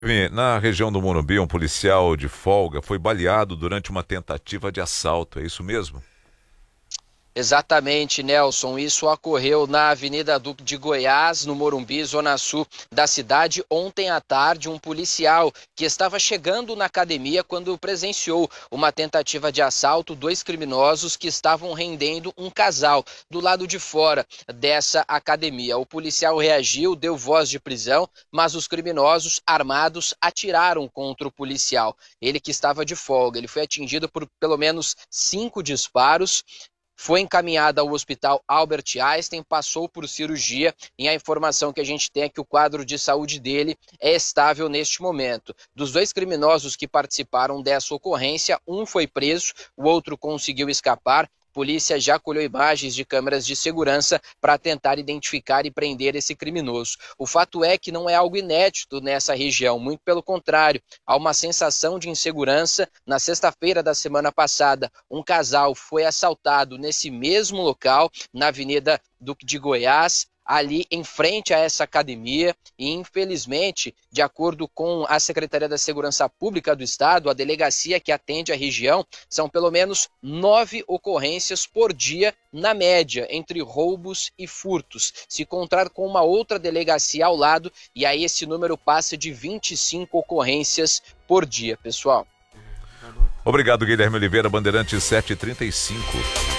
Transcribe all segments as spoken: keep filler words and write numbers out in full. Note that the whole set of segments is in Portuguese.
Na região do Morumbi, um policial de folga foi baleado durante uma tentativa de assalto. É isso mesmo? Exatamente, Nelson. Isso ocorreu na Avenida Duque de Goiás, no Morumbi, zona sul da cidade. Ontem à tarde, um policial que estava chegando na academia quando presenciou uma tentativa de assalto, dois criminosos que estavam rendendo um casal do lado de fora dessa academia. O policial reagiu, deu voz de prisão, mas os criminosos armados atiraram contra o policial. Ele que estava de folga, ele foi atingido por pelo menos cinco disparos. Foi encaminhado ao hospital Albert Einstein, passou por cirurgia e a informação que a gente tem é que o quadro de saúde dele é estável neste momento. Dos dois criminosos que participaram dessa ocorrência, um foi preso, o outro conseguiu escapar. A polícia já colheu imagens de câmeras de segurança para tentar identificar e prender esse criminoso. O fato é que não é algo inédito nessa região, muito pelo contrário, há uma sensação de insegurança. Na sexta-feira da semana passada, um casal foi assaltado nesse mesmo local, na Avenida Duque de Goiás, ali em frente a essa academia, e infelizmente, de acordo com a Secretaria da Segurança Pública do Estado, a delegacia que atende a região, são pelo menos nove ocorrências por dia, na média, entre roubos e furtos. Se encontrar com uma outra delegacia ao lado, e aí esse número passa de vinte e cinco ocorrências por dia, pessoal. Obrigado, Guilherme Oliveira, Bandeirantes sete e trinta e cinco.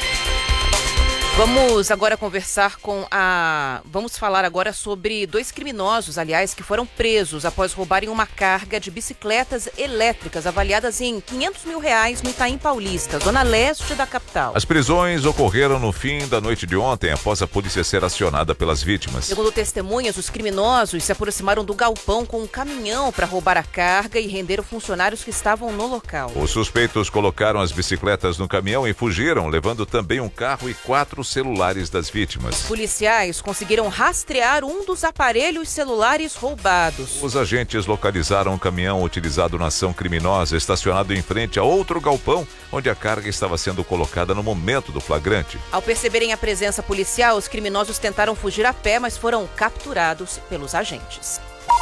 Vamos agora conversar com a... Vamos falar agora sobre dois criminosos, aliás, que foram presos após roubarem uma carga de bicicletas elétricas avaliadas em quinhentos mil reais no Itaim Paulista, zona leste da capital. As prisões ocorreram no fim da noite de ontem, após a polícia ser acionada pelas vítimas. Segundo testemunhas, os criminosos se aproximaram do galpão com um caminhão para roubar a carga e renderam funcionários que estavam no local. Os suspeitos colocaram as bicicletas no caminhão e fugiram, levando também um carro e quatro celulares das vítimas. Os policiais conseguiram rastrear um dos aparelhos celulares roubados. Os agentes localizaram um caminhão utilizado na ação criminosa, estacionado em frente a outro galpão, onde a carga estava sendo colocada no momento do flagrante. Ao perceberem a presença policial, os criminosos tentaram fugir a pé, mas foram capturados pelos agentes.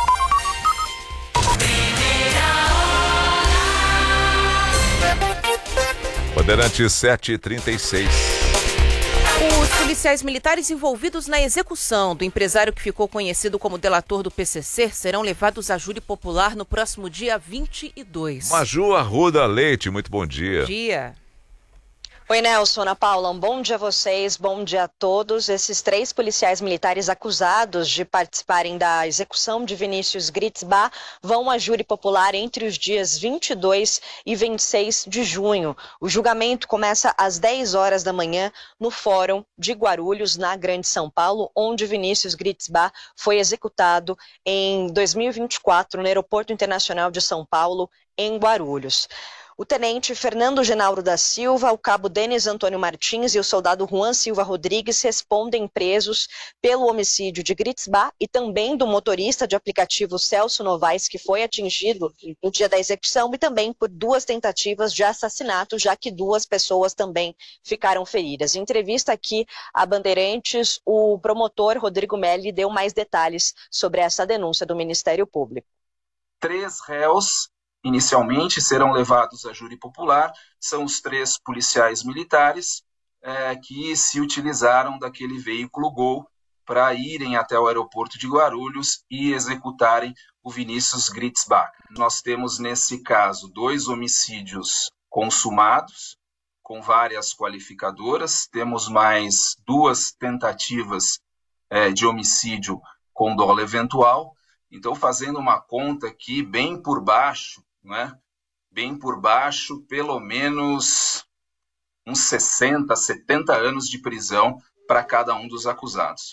Bandeirantes sete e trinta e seis. Os policiais militares envolvidos na execução do empresário que ficou conhecido como delator do P C C serão levados a júri popular no próximo dia vinte e dois. Maju Arruda Leite, muito bom dia. Bom dia. Oi, Nelson, Ana Paula, um bom dia a vocês, bom dia a todos. Esses três policiais militares acusados de participarem da execução de Vinícius Gritzbach vão a júri popular entre os dias vinte e dois e vinte e seis de junho. O julgamento começa às dez horas da manhã no Fórum de Guarulhos, na Grande São Paulo, onde Vinícius Gritzbach foi executado em dois mil e vinte e quatro no Aeroporto Internacional de São Paulo, em Guarulhos. O tenente Fernando Genauro da Silva, o cabo Denis Antônio Martins e o soldado Juan Silva Rodrigues respondem presos pelo homicídio de Gritzbach e também do motorista de aplicativo Celso Novaes, que foi atingido no dia da execução, e também por duas tentativas de assassinato, já que duas pessoas também ficaram feridas. Em entrevista aqui a Bandeirantes, o promotor Rodrigo Melli deu mais detalhes sobre essa denúncia do Ministério Público. Três réus inicialmente serão levados a júri popular, são os três policiais militares é, que se utilizaram daquele veículo Gol para irem até o aeroporto de Guarulhos e executarem o Vinícius Gritzbach. Nós temos nesse caso dois homicídios consumados, com várias qualificadoras, temos mais duas tentativas é, de homicídio com dolo eventual. Então, fazendo uma conta aqui bem por baixo, não é? Bem por baixo, pelo menos uns sessenta, setenta anos de prisão para cada um dos acusados.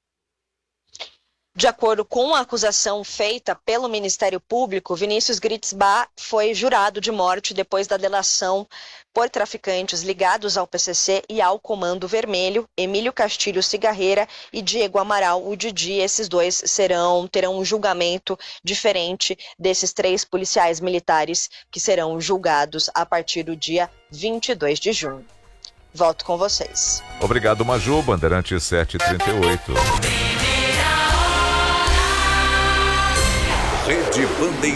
De acordo com a acusação feita pelo Ministério Público, Vinícius Gritzbach foi jurado de morte depois da delação por traficantes ligados ao P C C e ao Comando Vermelho, Emílio Castilho Cigarreira e Diego Amaral, o Didi. Esses dois serão, terão um julgamento diferente desses três policiais militares que serão julgados a partir do dia vinte e dois de junho. Volto com vocês. Obrigado, Maju. Bandeirantes sete e trinta e oito. Rede Bandeirantes.